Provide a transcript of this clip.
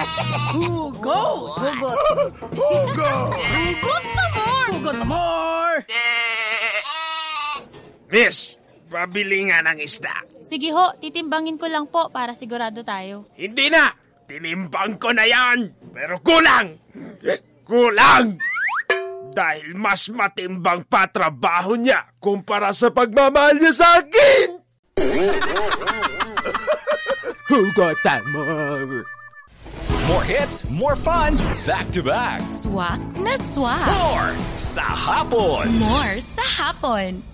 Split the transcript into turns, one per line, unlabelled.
Hugot!
Hugot.
Hugot!
Hugot pa more!
Hugot pa more!
Miss, pabili nga ng isda.
Sige ho, titimbangin ko lang po para sigurado tayo.
Hindi na! Tinimbang ko na yan! Pero kulang! Kulang! Dahil mas matimbang pa trabaho niya kumpara sa pagmamahal niya sa akin! Hugot pa more!
More hits, more fun, back to back.
Swak na swak.
More sa hapon.
More sa hapon.